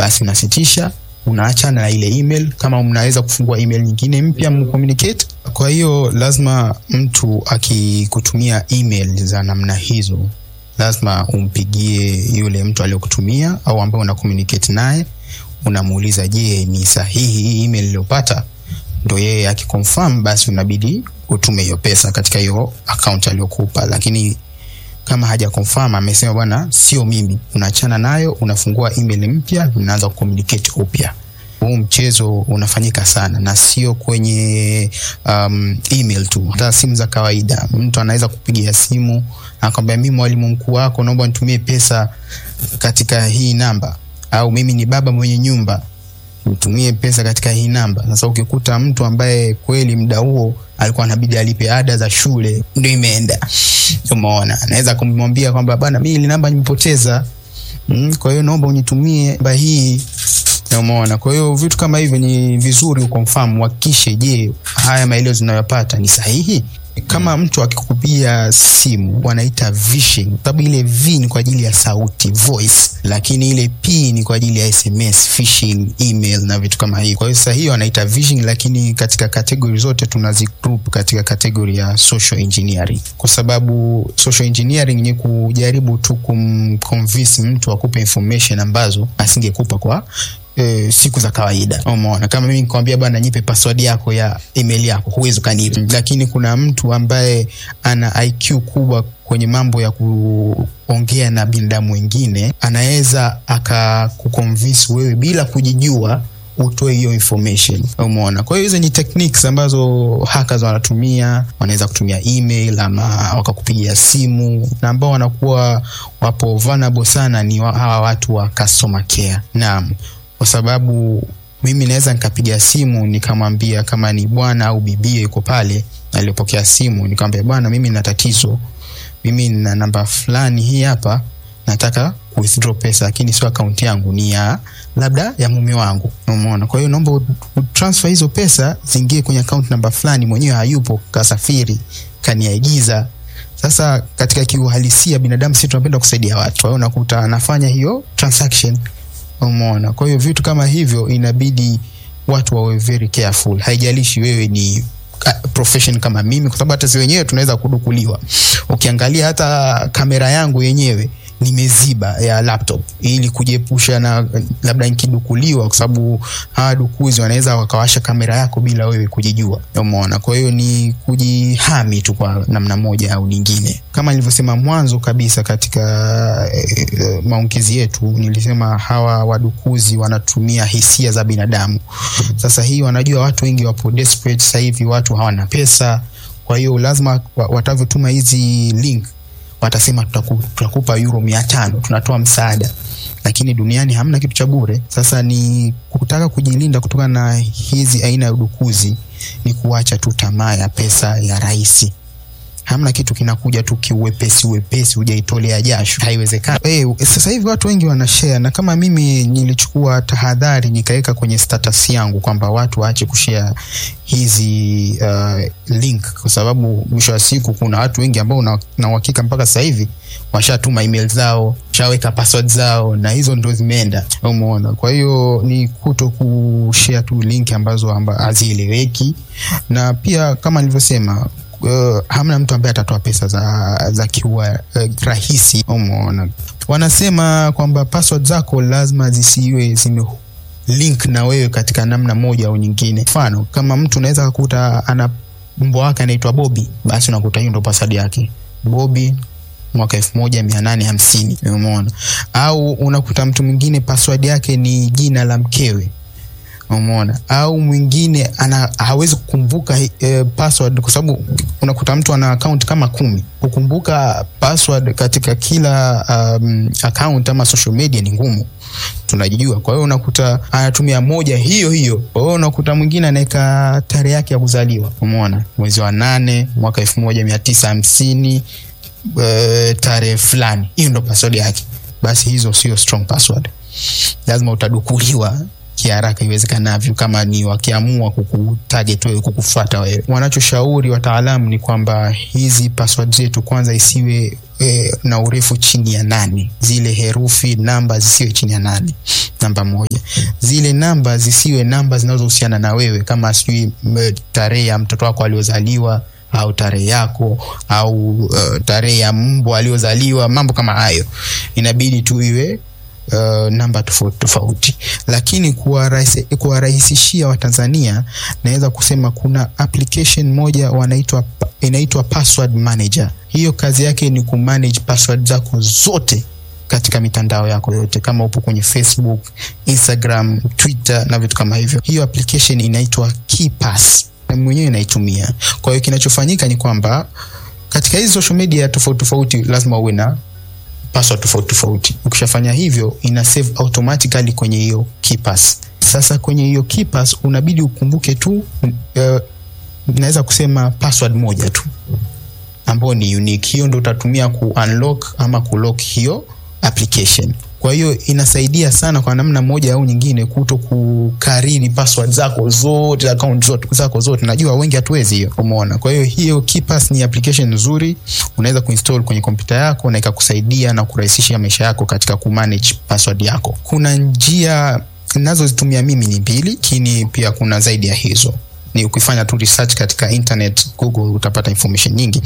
basi unasitisha, unaachana na ile email. Kama mnaweza kufungua email nyingine mpya mcommunicate. Kwa hiyo lazima mtu akikutumia email za namna hizo, lazima umpigie yule mtu aliyokutumia au ambaye una communicate naye, unamuuliza je, ni sahihi hii email niliyopata? Ndio yeye akiconfirm, basi unabidi utume hiyo pesa katika hiyo account aliyokupa. Lakini kama haja confirm, amesema bwana sio mimi, unaachana nayo, unafungua email mpya, unaanza kucommunicate upya. Huu mchezo unafanyika sana, na sio kwenye email tu, hata simu za kawaida. Mtu anaweza kupigia simu akamwambia mimi mwalimu mkuu wako, naomba nitumie pesa katika hii namba, au mimi ni baba mwenye nyumba, nitumie pesa katika hii namba. Sasa ukikuta mtu ambaye kweli muda huo alikuwa anabidi alipe ada za shule, ndio imeenda, umeona, anaweza kumwambia kwamba bana mimi ile namba nimepoteza, kwa hiyo naomba unitumie namba hii, umeona. Kwa hiyo vitu kama hivyo ni vizuri uconfirm, uhakikishe je, haya maelezo tunayopata ni sahihi. Kama mtu akikupia simu wanaita phishing, sababu ile V ni kwa ajili ya sauti, voice, lakini ile P ni kwa ajili ya SMS, phishing, email na vitu kama hiyo. Kwa hiyo sasa hiyo wanaita phishing, lakini katika category zote tunazigroup katika category ya social engineering, kwa sababu social engineering ni kujaribu tu kumconvince mtu akupe information ambazo asingekupa kwa siku za kawaida. Umeona, kama mimi nikwambia bwana nipe password yako ya email yako, huwezi kanipa. Lakini kuna mtu ambaye ana IQ kubwa kwenye mambo ya kuongea na binadamu wengine, anaweza akakuconvince wewe bila kujijua utoe hiyo information. Umeona. Kwa hiyo hizo ni techniques ambazo hackers wanatumia. Wanaweza kutumia email ama wakakupigia simu, na ambao wanakuwa wapo vulnerable sana ni hawa watu wa customer care. Naam, kwa sababu mimi naweza nikapiga simu nikamwambia, kama ni bwana au bibie yuko pale aliyopokea simu, nikamwambia bwana mimi nina tatizo, mimi nina namba fulani hii hapa, nataka withdraw pesa, lakini sio account yangu, ni ya labda ya mume wangu. Umeona. Kwa hiyo naomba transfer hizo pesa zingie kwenye account namba fulani, mwenyewe hayupo, kasafiri, kaniagiza. Sasa katika kiuhalisia binadamu sisi tunapenda kusaidia watu, kwa hiyo nakuta anafanya hiyo transaction. Umeona. Kwa hiyo vitu kama hivyo inabidi watu wawe very careful. Haijalishi wewe ni profession kama mimi, kwa sababu hata sisi wenyewe tunaweza kudukuliwa. Ukiangalia hata kamera yangu yenyewe nimeziba ya laptop ili kujiepusha na labda nikidukuliwa, kwa sababu hawa dukuzi wanaweza wakawasha kamera yako bila wewe kujijua. Umeona. Kwa hiyo ni kujihami tu kwa namna moja au nyingine. Kama nilivyosema mwanzo kabisa katika maongezi yetu, nilisema hawa wadukuzi wanatumia hisia za binadamu. Sasa hii wanajua watu wengi wapo desperate sasa hivi, watu hawana pesa. Kwa hiyo lazima watavyotuma hizi link watasema tutakupa euro 500, tunatoa msaada. Lakini duniani hamna kitu cha bure. Sasa ni kutaka kujilinda kutokana na hizi aina ya udukuzi, ni kuacha tu tamaa ya pesa ya rahisi. Hamna kitu kinakuja tu kiuwepesi hujaitolea jasho, haiwezekani. Sasa hivi watu wengi wanashare, na kama mimi nilichukua tahadhari nikaweka kwenye status yangu kwamba watu waache kushare hizi link, kwa sababu mwisho wa siku kuna watu wengi ambao na uhakika mpaka sasa hivi washatuma email zao, washaweka password zao, na hizo ndo zimeenda. Umeona. Kwa hiyo ni kuto kushare tu link ambazo hazieleweki. Na pia kama nilivyosema, hamna mtu ambaye atatoa pesa za kiwa rahisi. Umeona. Wanasema kwamba password zako lazima zisiwe zime link na wewe katika namna moja au nyingine. Mfano, kama mtu unaweza kukuta ana mbwa wake anaitwa Bobby, basi unakuta hiyo ndo password yake, Bobby mwaka 1850. Umeona. Au unakuta mtu mwingine password yake ni jina la mkewe. Umeona. Au mwingine hawezi kukumbuka password, kwa sababu unakuta mtu ana account kama 10. Kukumbuka password katika kila account ama social media ni ngumu, tunajijua. Kwa hiyo unakuta anatumia moja hiyo. Kwa hiyo unakuta mwingine anaweka tarehe yake ya kuzaliwa. Umeona, mwezi wa 8 mwaka 1950 tarehe fulani, hiyo ndo password yake. Basi hizo sio strong password, lazima utadukuliwa kiharaka iwezekanavyo, kama ni wakiamua kukutarget wewe, kukufuata wewe. Wanachoshauri wataalamu ni kwamba hizi password zetu kwanza isiwe na urefu chini ya 8. Zile herufi namba zisiwe chini ya 8. Namba moja. Zile namba zisiwe namba zinazohusiana na wewe, kama sijui tarehe ya mtoto wako aliozaliwa, au tarehe yako, au tarehe ya mbwa aliozaliwa, mambo kama hayo. Inabidi tu iwe namba tofauti. Lakini kuwarahisishia Watanzania, naweza kusema kuna application moja inaitwa Password Manager. Hiyo kazi yake ni kumanage password zako zote katika mitandao yako yote, kama upo kwenye Facebook, Instagram, Twitter na vitu kama hivyo. Hiyo application inaitwa KeePass na mwenyewe naitumia. Kwa hiyo kinachofanyika ni kwamba katika hizo social media tofauti lazima uwe na password tofauti. Ukishafanya hivyo, ina save automatically kwenye hiyo KeePass. Sasa kwenye hiyo KeePass unabidi ukumbuke tu naweza kusema password moja tu ambayo ni unique. Hiyo ndio utatumia ku-unlock ama ku-lock hiyo application. Kwa hiyo inasaidia sana kwa namna moja au nyingine kuto kukariri password zako zote, account zako zote. Najua wengi hatuwezi hiyo, umeona. Kwa hiyo KeePass ni application nzuri, unaweza kuinstall kwenye kompyuta yako na ikakusaidia na kurahisisha maisha yako katika kumanage password yako. Kuna njia ninazozitumia mimi ni 2, lakini pia kuna zaidi ya hizo. Ni ukifanya tu research katika internet, Google, utapata information nyingi.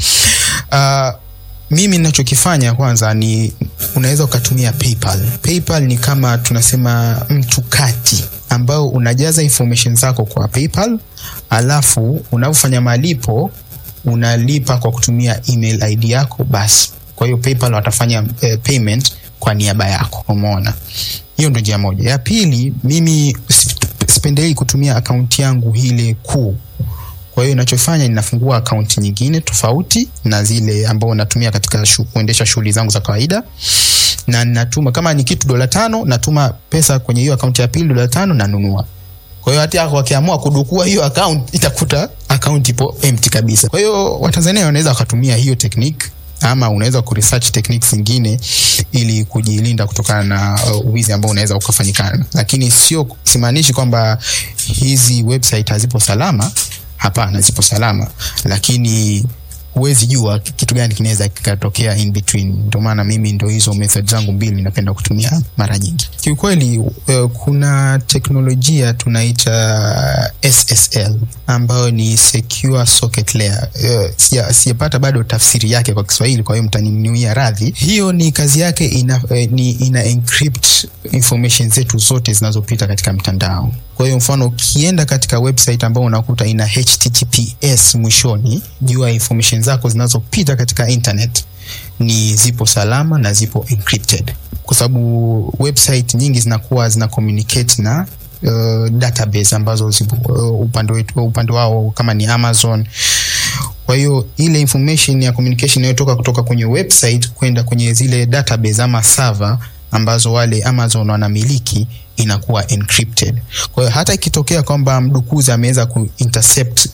Mimi ninachokifanya kwanza ni unaweza ukatumia PayPal. PayPal ni kama tunasema mtu kati ambao unajaza information zako kwa PayPal, alafu unapofanya malipo unalipa kwa kutumia email ID yako basi. Kwa hiyo PayPal watafanya payment kwa niaba yako, umeona. Hiyo ndio njia moja. Ya pili, mimi sipendelei kutumia account yangu ile kuu. Kwa hiyo ninachofanya ninafungua account nyingine tofauti na zile ambao natumia katika kuendesha shughuli zangu za kawaida, na ninatuma kama ni kitu $5, natuma pesa kwenye hiyo account ya pili $5 na nunua. Kwa hiyo hata wakiamua kudukua hiyo account, itakuta account ipo empty kabisa. Kwa hiyo Watanzania wanaweza wakatumia hiyo technique, ama unaweza kuresearch techniques zingine ili kujilinda kutokana na uwizi ambao unaweza ukafanyikana. Lakini simaanishi kwamba hizi website hazipo salama. Hapana, zipo salama, lakini huwezi jua kitu gani kinaweza kikatokea in between. Ndio maana mimi ndio hizo method zangu 2 napenda kutumia mara nyingi. Kiukweli kuna teknolojia tunaita SSL ambayo ni Secure Socket Layer. Sijapata bado tafsiri yake kwa Kiswahili, kwa hiyo mtaninuia radhi. Hiyo ni kazi yake, ina encrypt information zetu zote zinazopita katika mtandao. Kwa hiyo mfano ukienda katika website ambao unakuta ina HTTPS mwishoni, jua information zako zinazopita katika internet ni zipo salama na zipo encrypted. Kwa sababu website nyingi zinakuwa zina communicate na database ambazo zipo upande wao kama ni Amazon. Kwa hiyo ile information ya communication kutoka kwenye website kwenda kwenye zile database ama server ambazo wale Amazon wanamiliki inakuwa encrypted. Kwa hiyo hata ikitokea kwamba mdukuzi ameweza kuintercept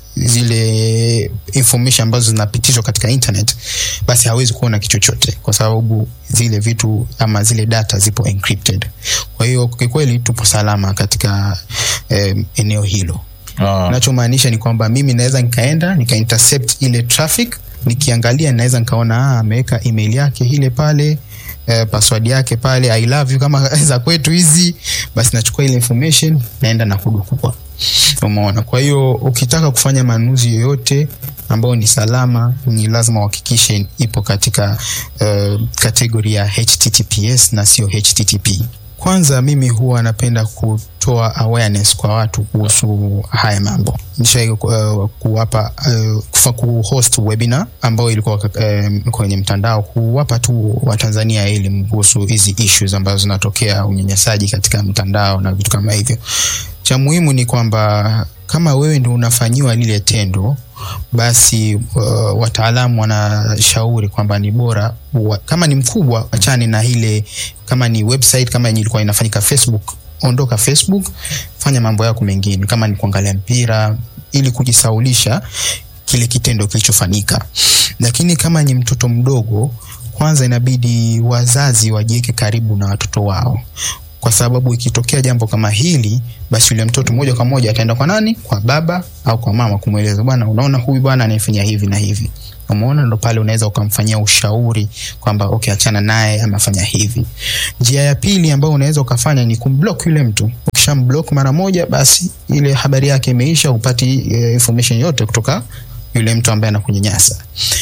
zile information ambazo zinapitishwa katika internet, basi hawezi kuona kitu chochote kwa sababu zile vitu ama zile data zipo encrypted. Kwa hiyo kwa kweli tupo salama katika eneo hilo. Ninachomaanisha ni kwamba mimi naweza nikaenda nika-intercept ile traffic, nikiangalia naweza nikaona ameweka email yake ile pale, password yake pale, I love you kama za kwetu hizi, basi nachukua ile information naenda na kudukua. Umeona? Kwa hiyo ukitaka kufanya manunuzi yoyote ambao ni salama, ni lazima uhakikishe ipo katika kategori ya HTTPS na sio HTTP. Kwanza mimi huwa napenda kutoa awareness kwa watu kuhusu haya mambo. Nisha kuwapa kuhost webinar ambao ilikuwa kwenye mtandao, kuwapa tu Watanzania elimu kuhusu hizi issues ambazo zinatokea, unyanyasaji katika mtandao na vitu kama hivyo. Cha muhimu ni kwamba kama wewe ndio unafanyiwa lile tendo, basi wataalamu wanashauri kwamba ni bora kama ni mkubwa achane na ile. Kama ni website, kama ilikuwa inafanyika Facebook, ondoka Facebook, fanya mambo yako mengine, kama ni kuangalia mpira, ili kujisaulisha kile kitendo kilichofanyika. Lakini kama ni mtoto mdogo, kwanza inabidi wazazi wajiweke karibu na watoto wao. kwa sababu ikitokea jambo kama hili, basi yule mtoto moja kwa moja ataenda kwa nani? Kwa baba au kwa mama kumueleza, bwana, unaona huyu bwana anafanya hivi na hivi. Umeona, ndo pale unaweza ukamfanyia ushauri kwamba okay, achana naye, amefanya hivi. Njia ya pili ambayo unaweza ukafanya ni kumblock yule mtu. Ukishamblock mara moja, basi ile habari yake imeisha, upati information yote kutoka yule mtu ambaye anakunyanyasa.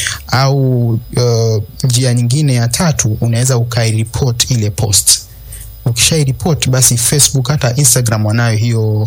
Au njia nyingine ya tatu, unaweza ukaireport ile post. Ukishaireport, basi Facebook hata Instagram wanayo hiyo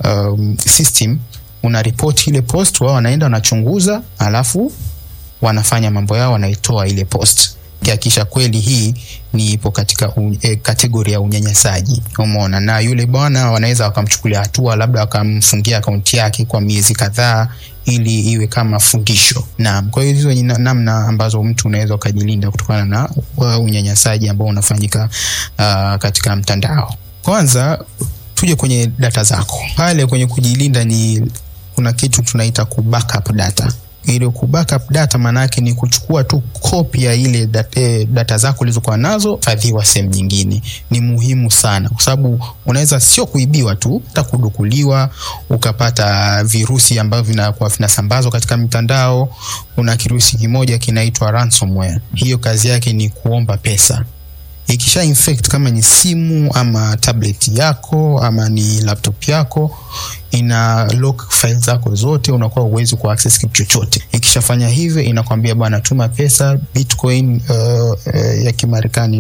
system, una report ile post, wao wanaenda wanachunguza, alafu wanafanya mambo yao, wanaitoa ile post. Kisha kweli hii ni ipo katika kategori ya unyanyasaji. Umeona, na yule bwana wanaweza wakamchukulia hatua, labda wakamfungia akaunti yake kwa miezi kadhaa ili iwe kama fundisho. Naam, kwa hiyo hizo ni namna ambazo mtu unaweza kujilinda kutokana na unyanyasaji ambao unafanyika katika mtandao. Kwanza tuje kwenye data zako. Pale kwenye kujilinda ni kuna kitu tunaita kubackup data. Ile kubackup data maana yake ni kuchukua tu copy ya ile data zako ulizokuwa nazo, hifadhiwa sehemu nyingine. Ni muhimu sana kwa sababu unaweza sio kuibiwa tu, hata kudukuliwa, ukapata virusi ambavyo vinakuwa vinasambazwa katika mitandao. Kuna kirusi kimoja kinaitwa ransomware. Hiyo kazi yake ni kuomba pesa. Ikisha infect kama ni simu ama tablet yako ama ni laptop yako, ina lock files zako zote, unakuwa uwezi ku access kitu chochote. Ikishafanya hivyo, inakwambia bwana, tuma pesa Bitcoin ya Kimarekani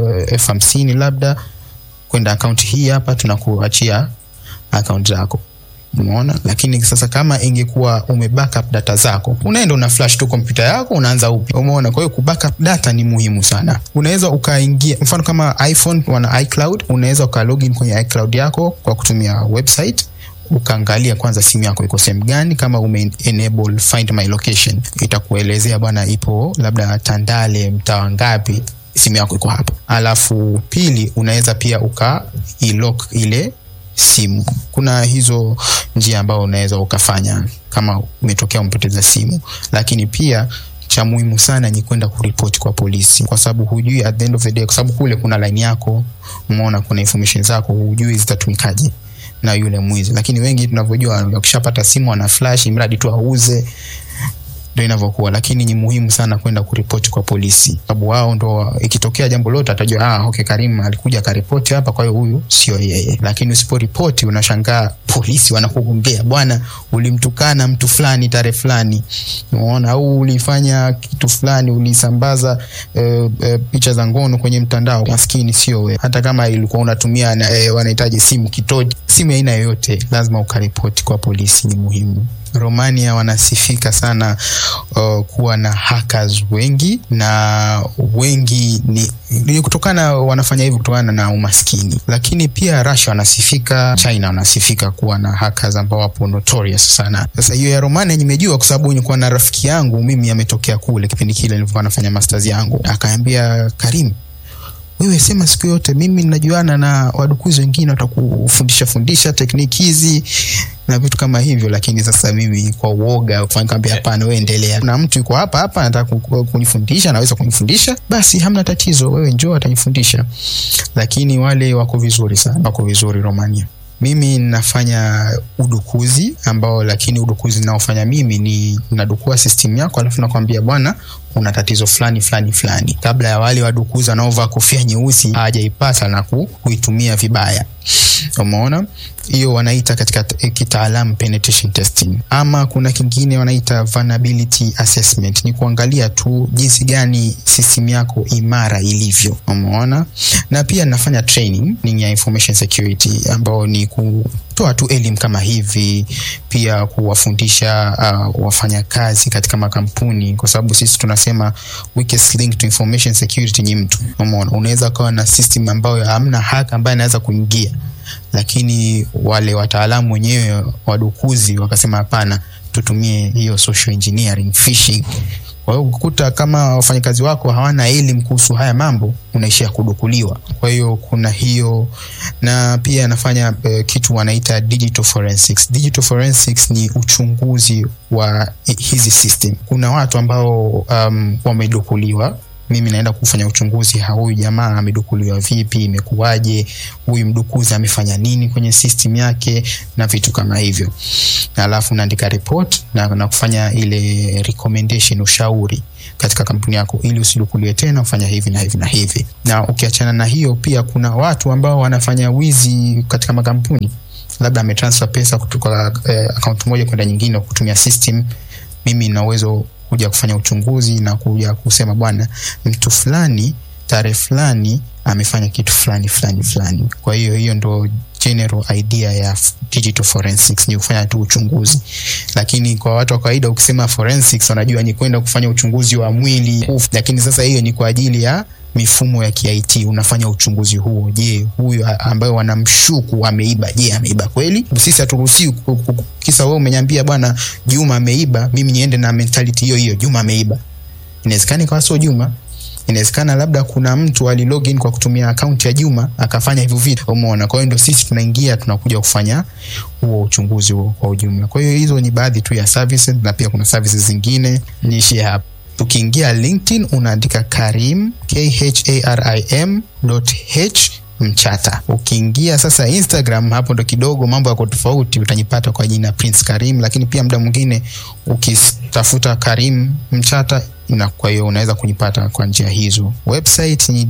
$50 labda kwenda account hii hapa, tunakuachia account zako. Umeona? Lakini sasa kama ingekuwa umebackup data zako, unaenda una flash tu kompyuta yako, unaanza upya. Umeona? Kwa hiyo kubackup data ni muhimu sana. Unaweza ukaingia, mfano kama iPhone wana iCloud, unaweza ukalogin kwenye iCloud yako kwa kutumia website, ukaangalia kwanza simu yako iko sehemu gani. Kama ume enable find my location, itakuelezea bwana, ipo labda Tandale mtaa ngapi, simu yako iko hapa. Alafu pili, unaweza pia uka-lock ile simu. Kuna hizo njia ambazo unaweza ukafanya kama umetokea umpoteza simu. Lakini pia cha muhimu sana ni kwenda kuripoti kwa polisi, kwa sababu hujui at the end of the day, kwa sababu kule kuna line yako, umeona, kuna information zako, hujui zitatumikaje na yule mwizi. Lakini wengi tunavyojua, ukishapata simu ana flash mradi tu auze, ndio inavyokuwa. Lakini ni muhimu sana kwenda kuripoti kwa polisi, sababu wao ndo ikitokea jambo lote atajua okay, Karim alikuja karipoti hapa, kwa hiyo huyu sio yeye. Lakini usiporipoti, unashangaa polisi wanakugombea, bwana, ulimtukana mtu fulani tarehe fulani, unaona, au ulifanya kitu fulani, ulisambaza picha za ngono kwenye mtandao. Maskini sio wewe. Hata kama ilikuwa unatumia wanahitaji simu kitoji, simu aina yoyote, lazima ukaripoti kwa polisi. Ni muhimu. Romania wanasifika sana kuwa na hackers wengi, na wengi ni kutokana, wanafanya hivyo kutokana na umaskini. Lakini pia Russia wanasifika, China wanasifika kuwa na hackers ambao wapo notorious sana. Sasa hiyo ya Romania nimejua kwa sababu nilikuwa na rafiki yangu mimi ametokea kule kipindi kile nilipokuwa nafanya masters yangu. Akaniambia, Karim, wewe sema siku yote mimi ninajuana na wadukuzi wengine watakufundisha tekniki hizi na vitu kama hivyo. Lakini sasa mimi kwa uoga nikamwambia hapana, wewe endelea. Na mtu yuko hapa anataka kunifundisha, anaweza kunifundisha, basi hamna tatizo, wewe njoo atanifundisha. Lakini wale wako vizuri sana, wako vizuri Romania. Mimi nafanya udukuzi ambao, lakini udukuzi naofanya mimi ni nadukua system yako, alafu nakwambia bwana, una tatizo fulani fulani fulani, kabla ya wale wadukuzi wanaovaa kofia nyeusi hajaipata na kuitumia vibaya. Umeona? Hiyo wanaita katika kitaalamu penetration testing. Ama kuna kingine wanaita vulnerability assessment, ni kuangalia tu jinsi gani system yako imara ilivyo. Umeona? Na pia nafanya training ya information security ambao ni kutoa tu elimu kama hivi, pia kuwafundisha wafanya kazi katika makampuni, kwa sababu sisi tunasema weakest link to information security ni mtu. Umeona? Unaweza kuwa na system ambayo hamna hacker ambaye anaweza kuingia, lakini wale wataalamu wenyewe wadukuzi wakasema hapana, tutumie hiyo social engineering, phishing. Kwa hiyo ukuta kama wafanyakazi wako hawana elimu kuhusu haya mambo, unaishia kudukuliwa. Kwa hiyo kuna hiyo. Na pia nafanya kitu wanaita digital forensics. Digital forensics ni uchunguzi wa hizi system. Kuna watu ambao wamedukuliwa mimi naenda kufanya uchunguzi, huyu jamaa amedukuliwa vipi, imekuwaje, huyu mdukuzi amefanya nini kwenye system yake na vitu kama hivyo. Alafu naandika report na kufanya ile recommendation, ushauri katika kampuni yako ili usidukuliwe tena, ufanya hivi na hivi na hivi. Na ukiachana na hiyo, pia kuna watu ambao wanafanya wizi katika makampuni, labda ametransfer pesa kutoka account moja kwenda nyingine kutumia system. Mimi nina uwezo kuja kufanya uchunguzi na kuja kusema bwana, mtu fulani tarehe fulani amefanya kitu fulani. Kwa hiyo ndo general idea ya digital forensics, ni kufanya tu uchunguzi. Lakini kwa watu wa kawaida ukisema forensics wanajua ni kwenda kufanya uchunguzi wa mwili, lakini sasa hiyo ni kwa ajili ya mifumo ya KIT. Unafanya uchunguzi huo, je, huyu ambaye wanamshuku ameiba, je ameiba kweli? Sisi haturuhusi kisa wewe umeniambia bwana Juma ameiba, mimi niende na mentality hiyo Juma ameiba. Inawezekana kwa sio Juma, inawezekana labda kuna mtu alilogin kwa kutumia account ya Juma akafanya hivyo vitu, umeona. Kwa hiyo ndio sisi tunaingia, tunakuja kufanya huo uchunguzi huo kwa ujumla. Kwa hiyo hizo ni baadhi tu ya services, na pia kuna services zingine niishie hapa. Ukiingia LinkedIn unaandika Karim KHARIM.H Mchata. Ukiingia sasa Instagram, hapo ndo kidogo mambo yako tofauti, utanipata kwa jina Prince Karim, lakini pia muda mwingine ukitafuta Karim Mchata na kwa hiyo unaweza kunipata kwa njia hizo. Website ni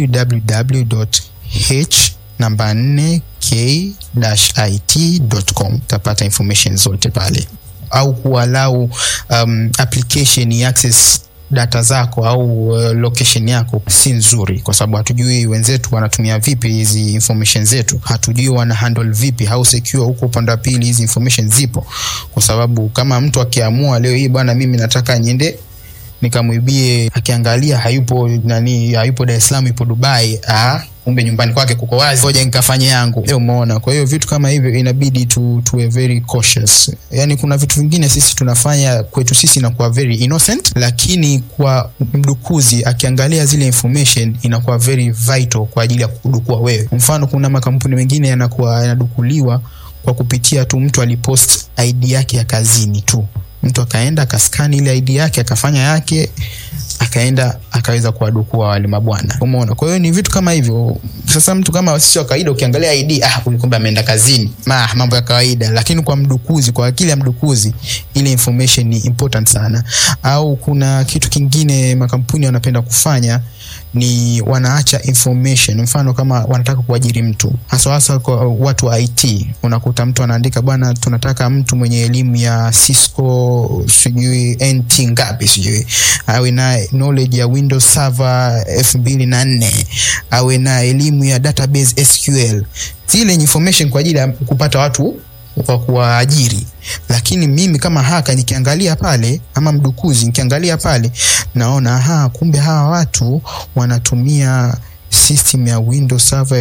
www.h4k-it.com. Utapata information zote pale. Au kualau application access data zako au location yako si nzuri, kwa sababu hatujui wenzetu wanatumia vipi hizi information zetu, hatujui wana handle vipi, how secure huko upande wa pili hizi information zipo. Kwa sababu kama mtu akiamua leo hii bwana mimi nataka niende nikamwibie, akiangalia hayupo hayupo Dar es Salaam, yupo Dubai, kumbe nyumbani kwake kuko wazi, ngoja nikafanye yangu. Umeona? Kwa hiyo vitu kama hivyo inabidi tuwe very cautious. Yani kuna vitu vingine sisi tunafanya kwetu sisi inakuwa very innocent, lakini kwa mdukuzi akiangalia zile information inakuwa very vital kwa ajili ya kudukua wewe. Mfano, kuna makampuni mengine yanadukuliwa kwa kupitia tu mtu alipost ID yake ya kazini tu. Mtu akaenda akaskani ile ID yake akafanya yake, akaenda akaweza kuwadukua wale mabwana. Umeona? Kwa hiyo ni vitu kama hivyo. Sasa mtu kama sisi wa kawaida ukiangalia ID, kumbe ameenda kazini, mambo ya kawaida. Lakini kwa mdukuzi, kwa akili ya mdukuzi, ile information ni important sana. Au kuna kitu kingine makampuni wanapenda kufanya ni wanaacha information. Mfano kama wanataka kuajiri mtu, hasa kwa watu wa IT, unakuta mtu anaandika bwana tunataka mtu mwenye elimu ya Cisco sijui NT ngapi sijui, awe na knowledge ya Windows Server 2004, awe na elimu ya database SQL. Zile information kwa ajili ya kupata watu kwa kuajiri. Lakini mimi kama haka nikiangalia pale, ama mdukuzi nikiangalia pale, naona kumbe hawa watu wanatumia system ya Windows Server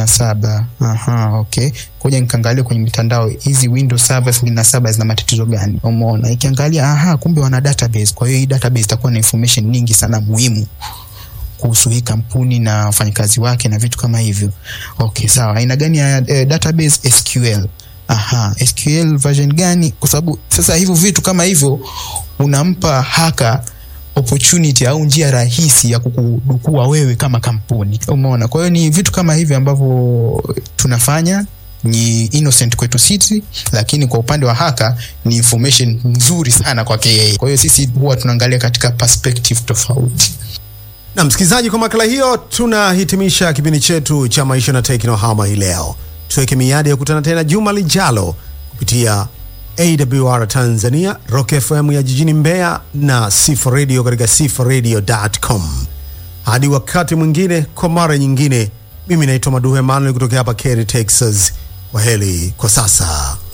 2007. Okay. Koja nikaangalia kwenye mitandao hizi Windows Server 2007 zina matatizo gani. Umeona? Ikiangalia kumbe wana database. Kwa hiyo hii database itakuwa na information nyingi sana muhimu kuhusu hii kampuni na wafanyakazi wake na vitu kama hivyo. Okay, sawa. Aina gani ya database? SQL. SQL version gani? Kwa sababu sasa hivyo vitu kama hivyo unampa haka opportunity au njia rahisi ya kukudukua wewe kama kampuni. Umeona? Kwa hiyo ni vitu kama hivyo ambavyo tunafanya, ni innocent kwetu sisi, lakini kwa upande wa haka ni information nzuri sana kwake yeye. Kwa hiyo sisi huwa tunaangalia katika perspective tofauti. Na msikilizaji, kwa makala hiyo tunahitimisha kipindi chetu cha Maisha na Teknohama hii leo. Tuweke miadi ya kukutana tena juma lijalo kupitia AWR Tanzania, Rock FM ya jijini Mbeya na Sifa Radio katika sifaradio.com. Hadi wakati mwingine, kwa mara nyingine, mimi naitwa Maduhe Manuel kutoka hapa Katy, Texas. Kwaheri kwa sasa.